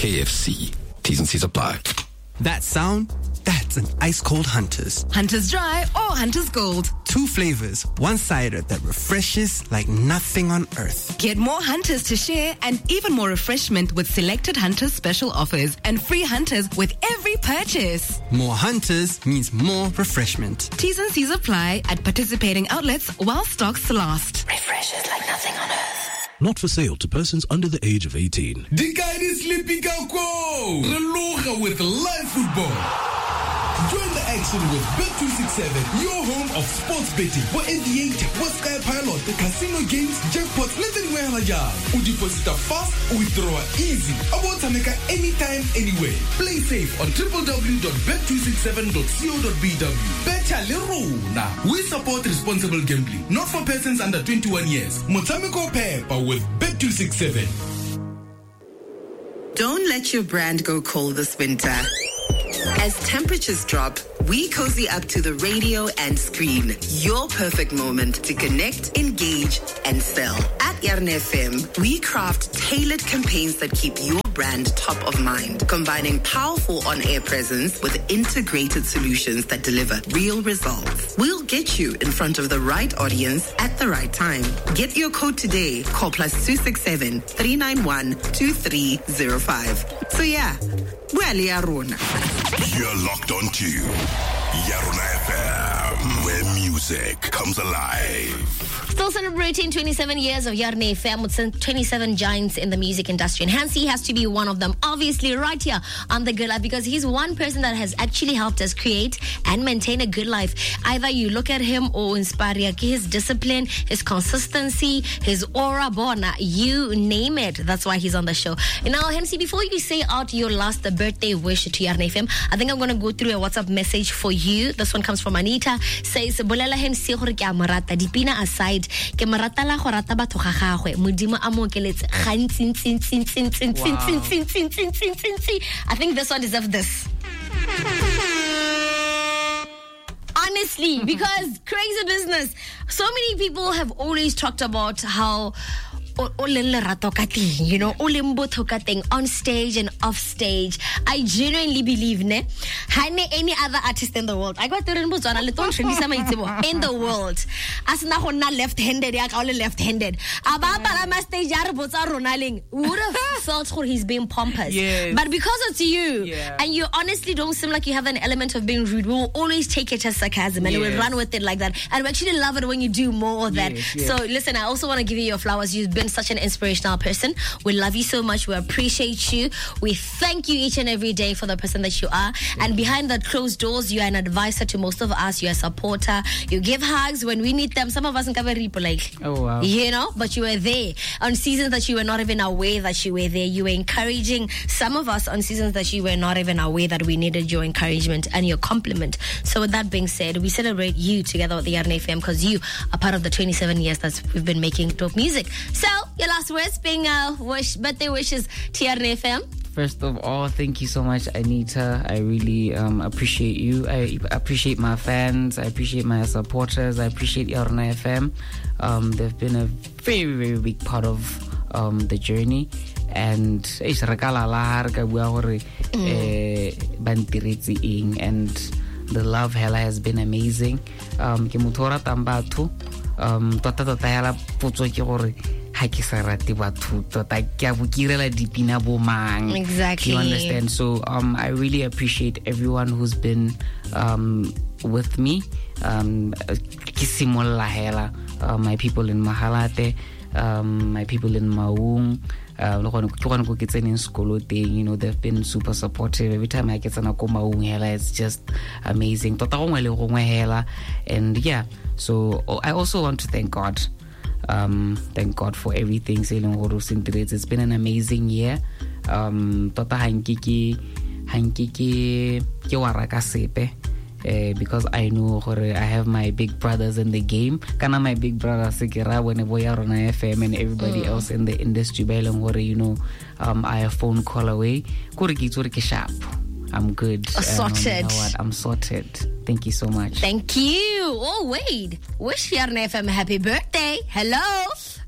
KFC. T's and C's apply. That sound, that's an ice-cold Hunter's. Hunter's Dry or Hunter's Gold. 2 flavors, one-sided that refreshes like nothing on earth. Get more Hunters to share and even more refreshment with selected Hunters special offers and free Hunters with every purchase. More Hunters means more refreshment. T's and C's apply at participating outlets while stocks last. Refreshes like nothing on earth. Not for sale to persons under the age of 18. The guy is sleeping Reloja with live football. Join the action with Bet267, your home of sports betting. For Aviator, what's Sky Pilot, the casino games, jackpots, nothing where you deposit fast, withdraw easy. About Tameka anytime, anywhere. Play safe on www.bet267.co.bw. Betcha Lerona. We support responsible gambling, not for persons under 21 years. Motameko Pepper with Bet267. Don't let your brand go cold this winter. As temperatures drop, we cozy up to the radio and screen. Your perfect moment to connect, engage, and sell. At Yarn FM, we craft tailored campaigns that keep your brand top of mind, combining powerful on-air presence with integrated solutions that deliver real results. We'll get you in front of the right audience at the right time. Get your code today. Call +267 391 2305. So yeah, well, Yarona. You're locked on to Yarona FM, where music comes alive. Still celebrating 27 years of Yarn FM with 27 giants in the music industry. And Hansi has to be one of them, obviously, right here on The Good Life, because he's one person that has actually helped us create and maintain a good life. Either you look at him or inspire his discipline, his consistency, his aura, bona, you name it. That's why he's on the show. And now, Hansi, before you say out your last birthday wish to Yarn FM, I think I'm going to go through a WhatsApp message for you. This one comes from Anita. Says, Bolela Hansi gore ke a mo rata, dipina aside, ke mo ratela go rata batho ga gagwe, modimo a mo okeletse gantsi. I think this one deserves this. Honestly, because crazy business. So many people have always talked about how you know, on stage and off stage. I genuinely believe any other artist in the world, I got in the world, as na left-handed, left-handed, would have felt he's being pompous. Yes. But because it's you, and you honestly don't seem like you have an element of being rude, we'll always take it as sarcasm and we'll run with it like that. And we actually love it when you do more of that. Yes. So listen, I also want to give you your flowers. You've been such an inspirational person. We love you so much. We appreciate you. We thank you each and every day for the person that you are. And behind the closed doors, you are an advisor to most of us. You're a supporter. You give hugs when we need them. Some of us in Kavari, like, oh wow, you know, but you were there on seasons that you were not even aware that you were there. You were encouraging some of us on seasons that you were not even aware that we needed your encouragement and your compliment. So with that being said, we celebrate you together with the Yarn FM because you are part of the 27 years that we've been making dope music. So your last words being birthday wishes to Yarn FM. First of all, thank you so much, Anita. I really appreciate you. I appreciate my fans. I appreciate my supporters. I appreciate Yarn FM. They've been a very, very big part of the journey. And and the love hella has been amazing. Exactly. You understand? So I really appreciate everyone who's been with me. My people in Mahalate, my people in Maung, you know, they've been super supportive. Every time I get an it's just amazing. And yeah, so I also want to thank God. Thank God for everything. It's been an amazing year. Because I know I have my big brothers in the game. Kana my big brother Sekira whenever you're on FM and everybody else in the industry, you know, I have phone call away. Sharp. I'm good. Sorted. You know what? I'm sorted. Thank you so much. Thank you. Oh, wait. Wish Yarn FM a happy birthday. Hello.